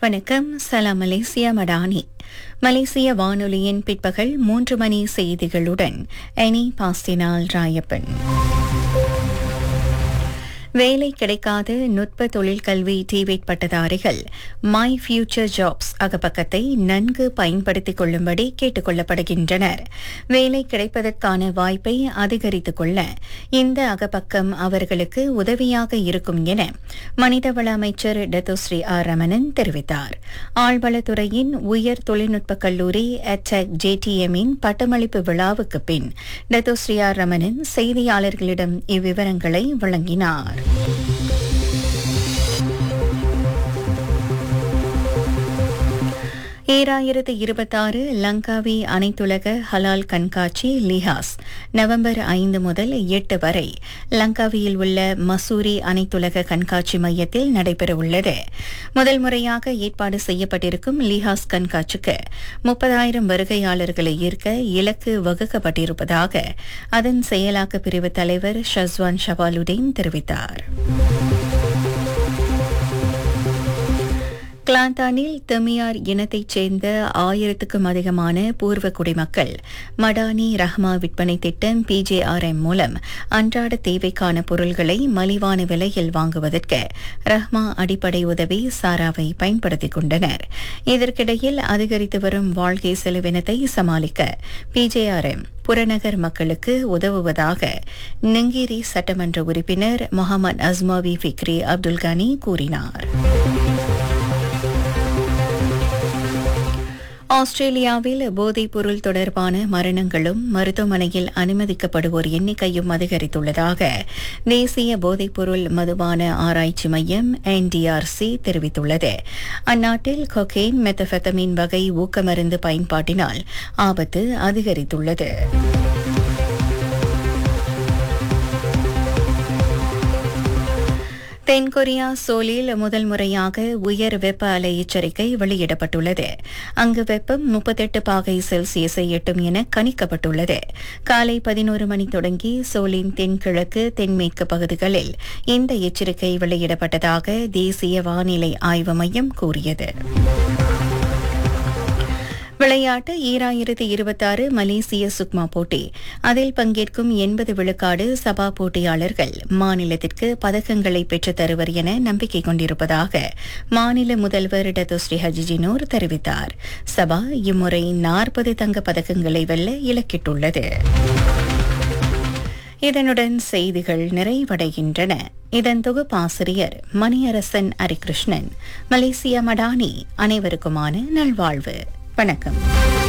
வணக்கம். சலாம் மலேசியா மடானி. மலேசிய வானொலியின் பிற்பகல் 3 மணி செய்திகளுடன் எனி பாஸ்டினால் ராயப்பன். வேலை கிடைக்காத நுட்ப தொழிற்கல்வி டிவேட் பட்டதாரிகள் மை ஃபியூச்சர் ஜாப்ஸ் அகப்பக்கத்தை நன்கு பயன்படுத்திக் கொள்ளும்படி கேட்டுக் கொள்ளப்படுகின்றனர். வேலை கிடைப்பதற்கான வாய்ப்பை அதிகரித்துக் கொள்ள இந்த அகப்பக்கம் அவர்களுக்கு உதவியாக இருக்கும் என மனிதவள அமைச்சர் டத்தோஸ்ரீ ஆர் ரமணன் தெரிவித்தார். ஆழ்வளத்துறையின் உயர் தொழில்நுட்ப கல்லூரி அட்டெக் ஜேடிஎம்மின் பட்டமளிப்பு விழாவுக்கு பின் டத்தோஸ்ரீ ஆர் ரமணன் செய்தியாளர்களிடம் இவ்விவரங்களை வழங்கினார். 2026 லங்காவி அனைத்துலக ஹலால் கண்காட்சி லிஹாஸ் நவம்பர் 5 முதல் 8 வரை லங்காவியில் உள்ள மசூரி அனைத்துலக கண்காட்சி மையத்தில் நடைபெறவுள்ளது. முதல் முறையாக ஏற்பாடு செய்யப்பட்டிருக்கும் லிஹாஸ் கண்காட்சிக்கு 30,000 வருகையாளர்களை ஈர்க்க இலக்கு வகுக்கப்பட்டிருப்பதாக அதன் செயலாக்க பிரிவு தலைவர் ஷஸ்வான் ஷவாலுடீன் தெரிவித்தார். கிளாந்தானில் தெமியார் இனத்தைச் சேர்ந்த 1000க்கும் அதிகமான பூர்வ குடிமக்கள் மடானி ரஹ்மா விற்பனை திட்டம் PJRM மூலம் அன்றாட தேவைக்கான பொருள்களை மலிவான விலையில் வாங்குவதற்கு ரஹ்மா அடிப்படை உதவி சாராவை பயன்படுத்திக் கொண்டனர். இதற்கிடையில் அதிகரித்து வரும் வாழ்க்கை செலவினத்தை சமாளிக்க PJRM புறநகர் மக்களுக்கு உதவுவதாக நெங்கிரி சட்டமன்ற உறுப்பினர் முகமது அஸ்மாவி ஃபிக்ரி அப்துல் கனி கூறினார். ஆஸ்திரேலியாவில் போதைப்பொருள் தொடர்பான மரணங்களும் மருத்துவமனையில் அனுமதிக்கப்படுவோர் எண்ணிக்கையும் அதிகரித்துள்ளதாக தேசிய போதைப்பொருள் மதுபான ஆராய்ச்சி மையம் NDRC தெரிவித்துள்ளது. அந்நாட்டில் கொகேன், மெத்தபெத்தமின் வகை ஊக்கமருந்து பயன்பாட்டினால் ஆபத்து அதிகரித்துள்ளது. தென்கொரியா சோலில் முதல் முறையாக உயர் வெப்ப அலை எச்சரிக்கை வெளியிடப்பட்டுள்ளது. அங்கு வெப்பம் 38 பாகை செல்சியஸை எட்டும் என கணிக்கப்பட்டுள்ளது. காலை 11 மணி தொடங்கி சோலின் தென்கிழக்கு தென்மேற்கு பகுதிகளில் இந்த எச்சரிக்கை வெளியிடப்பட்டதாக தேசிய வானிலை ஆய்வு மையம் கூறியது. விளையாட்டு 2026 மலேசிய சுக்மா போட்டி. அதில் பங்கேற்கும் 80 விழுக்காடு சபா போட்டியாளர்கள் மாநிலத்திற்கு பதக்கங்களை பெற்றுத் தருவர் என நம்பிக்கை கொண்டிருப்பதாக மாநில முதல்வர் டத்தோஸ்ரீ ஹஜிஜினோர் தெரிவித்தார். சபா இம்முறை 40 தங்க பதக்கங்களை வெல்ல இலக்கிட்டுள்ளது. இதனுடன் செய்திகள் நிறைவடைகின்றன. இதன் தொகுப்பாசிரியர் மணியரசன் அரிகிருஷ்ணன். மலேசியா மடானி. அனைவருக்குமான நல்வாழ்வு. வணக்கம்.